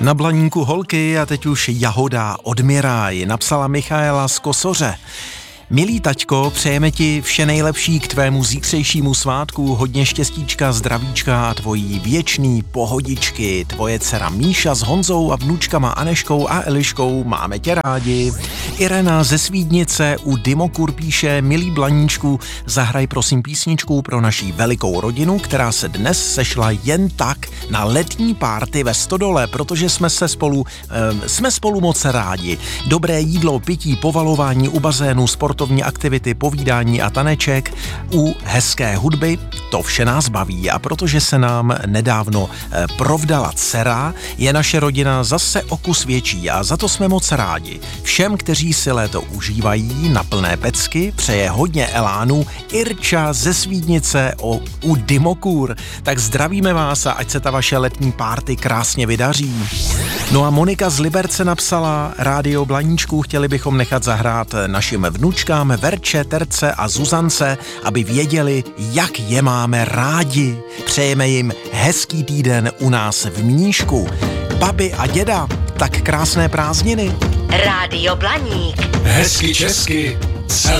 Na Blaníku holky a teď už Jahoda odmíraj, napsala Michaela z Kosoře. Milý taťko, přejeme ti vše nejlepší k tvému zítřejšímu svátku, hodně štěstíčka, zdravíčka a tvojí věčný pohodičky. Tvoje dcera Míša s Honzou a vnučkama Aneškou a Eliškou, máme tě rádi. Irena ze Svídnice u Dimokur píše, milý Blaníčku, zahraj prosím písničku pro naší velikou rodinu, která se dnes sešla jen tak na letní párty ve Stodole, protože jsme spolu moc rádi. Dobré jídlo, pití, povalování u bazénu, sportovní aktivity, povídání a taneček, u hezké hudby, to vše nás baví a protože se nám nedávno provdala dcera, je naše rodina zase o kus větší a za to jsme moc rádi. Všem, kteří si léto užívají na plné pecky, přeje hodně elánu Irča ze Svídnice u Dimokur. Tak zdravíme vás a ať se ta vaše letní párty krásně vydaří. No a Monika z Liberce napsala, Rádio Blaníčku, chtěli bychom nechat zahrát našim vnučkám Verče, Terce a Zuzance, aby věděli, jak je máme rádi. Přejeme jim hezký týden u nás v Mníšku. Babi a děda, tak krásné prázdniny. Rádio Blaník. Hezky česky, celé